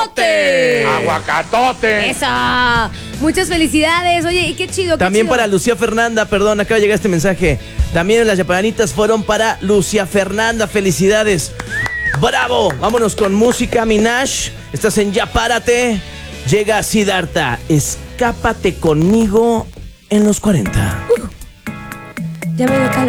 ¡Aguacatote! ¡Aguacatote! ¡Esa! Muchas felicidades. Oye, y qué chido. También chido. para Lucía Fernanda, perdón, acaba de llegar este mensaje. También las chaparanitas fueron para Lucía Fernanda. Felicidades. ¡Bravo! Vámonos con música, Minash. Estás en Ya Párate. Llega Siddhartha. Escápate conmigo en los 40. Ya me dio calor.